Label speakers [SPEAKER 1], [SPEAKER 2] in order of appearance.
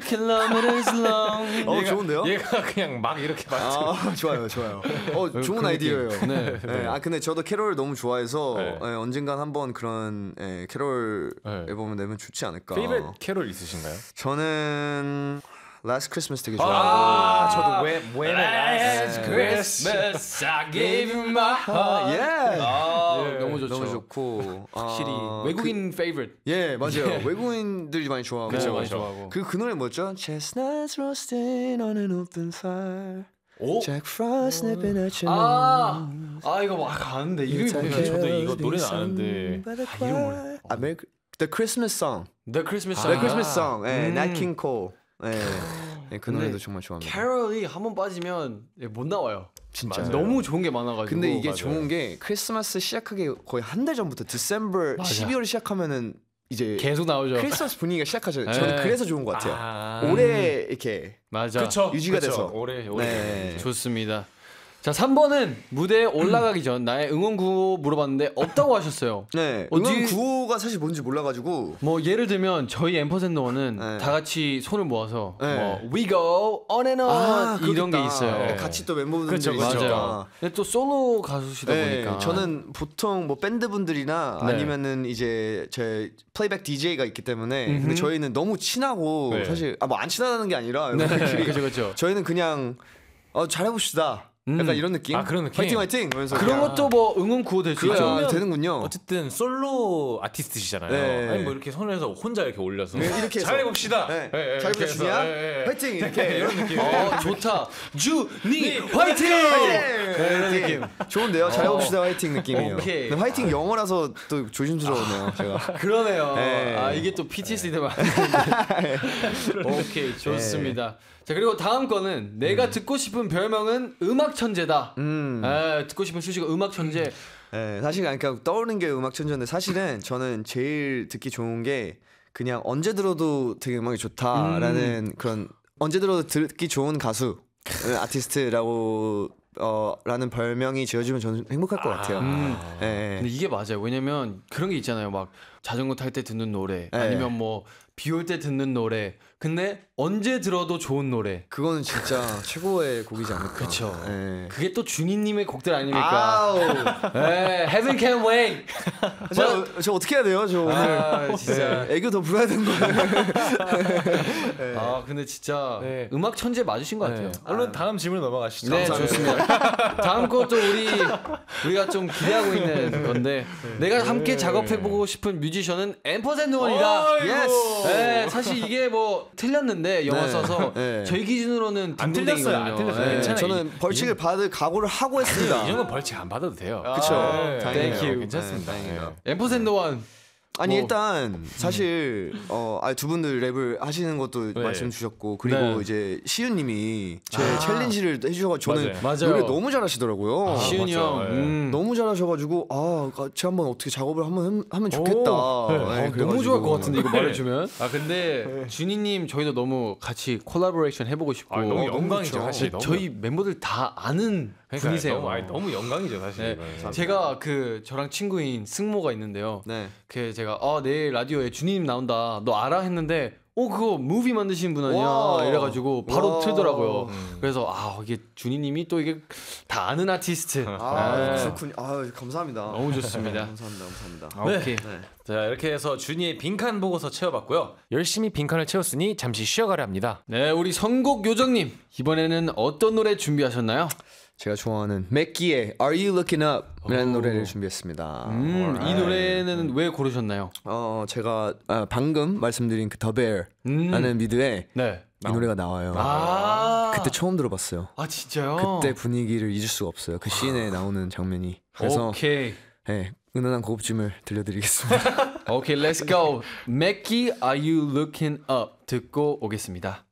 [SPEAKER 1] kilometers long.
[SPEAKER 2] 좋은데요?
[SPEAKER 3] 얘가 그냥 막 이렇게 막.
[SPEAKER 2] 좋아요. 좋은 아이디어예요.
[SPEAKER 1] 네.
[SPEAKER 2] 근데 저도 캐롤을 너무 좋아해서 언젠간 한번 그런 캐롤 앨범을 내면 좋지 않을까.
[SPEAKER 3] 페이버릿 캐롤 있으신가요?
[SPEAKER 2] 저는 Last Christmas 되게 좋아해요.
[SPEAKER 3] 저도 When
[SPEAKER 1] Last Christmas I gave you my heart. 너무 좋죠.
[SPEAKER 2] 너무 좋고
[SPEAKER 1] 확실히 외국인 favorite.
[SPEAKER 2] 맞아요. 외국인들이 많이 좋아하고.
[SPEAKER 1] 그렇죠, 많이 좋아하고.
[SPEAKER 2] 그 노래 뭐였죠? Chestnuts roasting on an open fire. Jack Frost nipping at your nose.
[SPEAKER 1] 이거 막 아는데 이름이 뭐야?
[SPEAKER 3] 저도 이거 노래는 아는데
[SPEAKER 2] 이름 몰라. The Christmas Song.
[SPEAKER 1] The Christmas
[SPEAKER 2] The
[SPEAKER 1] Song.
[SPEAKER 2] Christmas Song. Nat King Cole. 그 노래도 정말 좋아합니다.
[SPEAKER 1] 캐럴이 한 번 빠지면 못 나와요.
[SPEAKER 2] 진짜
[SPEAKER 1] 너무 좋은 게 많아가지고.
[SPEAKER 2] 근데 이게 좋은 게 크리스마스 시작하기 거의 한 달 전부터 디셈버 12월 시작하면은 이제
[SPEAKER 1] 계속 나오죠.
[SPEAKER 2] 크리스마스 분위기가 시작하죠. 저는 그래서 좋은 것 같아요. 오래 이렇게
[SPEAKER 1] 맞아.
[SPEAKER 2] 유지가 돼서
[SPEAKER 3] 오래.
[SPEAKER 1] 좋습니다. 자, 3번은 무대에 올라가기 전 나의 응원 구호 물어봤는데 없다고 하셨어요.
[SPEAKER 2] 응원 구호가 사실 뭔지 몰라가지고
[SPEAKER 1] 뭐 예를 들면 저희 앰퍼센더는 다 같이 손을 모아서 뭐 We go on and on 이런 게 있어요.
[SPEAKER 2] 같이 또 멤버분들이
[SPEAKER 1] 맞아요. 근데 또 솔로 가수시다 보니까
[SPEAKER 2] 저는 보통 뭐 밴드분들이나 아니면은 이제 제 플레이백 DJ가 있기 때문에 근데 저희는 너무 친하고 사실 뭐 안 친하다는 게 아니라
[SPEAKER 1] 그렇죠.
[SPEAKER 2] 저희는 그냥 잘해봅시다. 약간 이런 느낌?
[SPEAKER 3] 그런 느낌?
[SPEAKER 2] 화이팅!
[SPEAKER 1] 그런 것도 뭐 응원 구호 될 수 있죠.
[SPEAKER 2] 되는군요.
[SPEAKER 3] 어쨌든 솔로 아티스트시잖아요. 아니 뭐 이렇게 손에서 혼자 이렇게 올려서
[SPEAKER 2] 이렇게
[SPEAKER 3] 잘해봅시다.
[SPEAKER 2] 잘해봅시다. 화이팅! 이렇게
[SPEAKER 3] 이런 느낌.
[SPEAKER 1] 좋다. 주니 화이팅! 이런 느낌.
[SPEAKER 2] 좋은데요? 잘해봅시다 화이팅 느낌이에요.
[SPEAKER 1] 오케이.
[SPEAKER 2] 근데 화이팅 영어라서 또 조심스러우네요. 제가.
[SPEAKER 1] 그러네요. 이게 또 PTSD 되면 오케이, 좋습니다. 자, 그리고 다음 거는 내가 듣고 싶은 별명은 음악 천재다. 듣고 싶은 수식어 음악 천재.
[SPEAKER 2] 사실 그러니까 떠오르는 게 음악 천재인데 사실은 저는 제일 듣기 좋은 게 그냥 언제 들어도 되게 음악이 좋다라는 그런 언제 들어도 듣기 좋은 가수 아티스트라고 라는 별명이 지어지면 저는 행복할 것 같아요.
[SPEAKER 1] 근데 이게 맞아요. 왜냐면 그런 게 있잖아요. 막 자전거 탈 때 듣는 노래 아니면 뭐 비 올 때 듣는 노래. 근데 언제 들어도 좋은 노래.
[SPEAKER 2] 그거는 진짜 최고의 곡이지 않을까.
[SPEAKER 1] 그렇죠. 그게 또 준이님의 곡들 아닙니까? Heaven Can Wait.
[SPEAKER 2] 저 어떻게 해야 돼요? 저 오늘
[SPEAKER 1] 진짜
[SPEAKER 2] 애교 더 부려야 되는 거예요.
[SPEAKER 1] 근데 진짜 음악 천재 맞으신 것 같아요.
[SPEAKER 3] 얼른 다음 질문 넘어가시죠.
[SPEAKER 1] 네, 좋습니다. 다음 것도 우리가 좀 기대하고 있는 건데 내가 함께 작업해보고 싶은 뮤지션은 앰퍼센드원이다.
[SPEAKER 2] 예스.
[SPEAKER 1] 사실 이게 뭐 틀렸는데 영어 써서 저희 기준으로는
[SPEAKER 3] 안 틀렸어요. 안 틀렸어요. 괜찮아요.
[SPEAKER 2] 저는 벌칙을 받을 각오를 하고 했습니다.
[SPEAKER 3] 이 정도 벌칙 안 받아도 돼요.
[SPEAKER 2] 그렇죠.
[SPEAKER 1] Thank you.
[SPEAKER 3] 괜찮습니다.
[SPEAKER 1] 앰퍼센드원.
[SPEAKER 2] 아니 일단 사실 두 분들 랩을 하시는 것도 말씀 주셨고 그리고 이제 시윤님이 제 챌린지를 해주셔가지고 저는
[SPEAKER 1] 맞아요.
[SPEAKER 2] 노래 너무 잘하시더라고요.
[SPEAKER 1] 시윤이 형
[SPEAKER 2] 너무 잘하셔가지고 같이 한번 어떻게 작업을 한번 하면 좋겠다.
[SPEAKER 1] 너무 좋아할 것 같은데 이거 말해주면. 근데 준이님 저희도 너무 같이 콜라보레이션 해보고 싶고
[SPEAKER 3] 너무 영광이죠 사실.
[SPEAKER 1] 저희 멤버들 다 아는 분이세요.
[SPEAKER 3] 너무 영광이죠 사실.
[SPEAKER 1] 제가 저랑 친구인 승모가 있는데요. 제가 내일 라디오에 준이님 나온다 너 알아? 했는데 그거 무비 만드시는 분 아니야? 이래가지고 바로 틀더라고요. 그래서 이게 준이님이 또 이게 다 아는 아티스트.
[SPEAKER 2] 그렇군요. 감사합니다.
[SPEAKER 1] 너무 좋습니다.
[SPEAKER 2] 감사합니다.
[SPEAKER 1] 오케이.
[SPEAKER 3] 자, 이렇게 해서 준이의 빈칸 보고서 채워봤고요. 열심히 빈칸을 채웠으니 잠시 쉬어가려 합니다.
[SPEAKER 1] 네, 우리 선곡 요정님 이번에는 어떤 노래 준비하셨나요?
[SPEAKER 2] 제가 좋아하는 맥기의 Are You Looking Up? 이라는 노래를 준비했습니다.
[SPEAKER 1] 이 노래는 왜 고르셨나요?
[SPEAKER 2] 제가 방금 말씀드린 그 The Bear 라는 미드에 이 노래가 나와요. 그때 처음 들어봤어요.
[SPEAKER 1] 진짜요?
[SPEAKER 2] 그때 분위기를 잊을 수가 없어요. 그 씬에 나오는 장면이. 그래서
[SPEAKER 1] 오케이.
[SPEAKER 2] 은은한 고급짐을 들려드리겠습니다.
[SPEAKER 1] 오케이, let's go. 맥기 Are You Looking Up 듣고 오겠습니다.